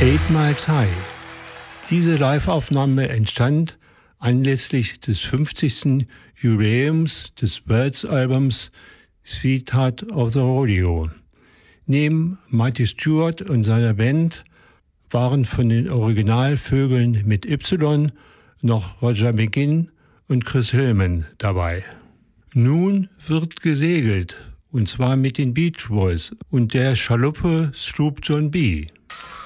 Eight Miles High. Diese Live-Aufnahme entstand anlässlich des 50. Jubiläums des Birds-Albums Sweetheart of the Rodeo. Neben Marty Stuart und seiner Band waren von den Originalvögeln mit Y noch Roger McGuinn und Chris Hillman dabei. Nun wird gesegelt, und zwar mit den Beach Boys und der Schaluppe Sloop John B.